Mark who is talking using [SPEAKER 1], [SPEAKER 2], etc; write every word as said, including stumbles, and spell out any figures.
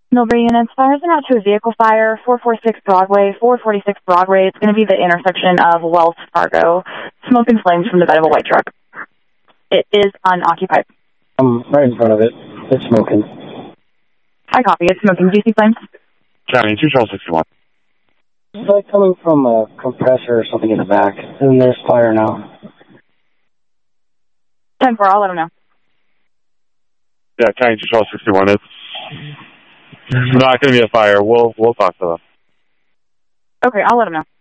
[SPEAKER 1] Millbury units, fires are out to a vehicle fire, four forty-six Broadway, four forty-six Broadway. It's going to be the intersection of Wells Fargo. Smoke and flames from the bed of a white truck. It is unoccupied.
[SPEAKER 2] I'm right in front of it. It's smoking.
[SPEAKER 1] I copy. It's smoking. Do you see flames?
[SPEAKER 3] County, two twelve sixty-one.
[SPEAKER 2] It's like coming from a compressor or something in the back. And there's fire now.
[SPEAKER 1] ten four, I'll let them know.
[SPEAKER 3] Yeah, County two twelve sixty-one. It's not going to be a fire. We'll, we'll talk to them.
[SPEAKER 1] Okay, I'll let them know.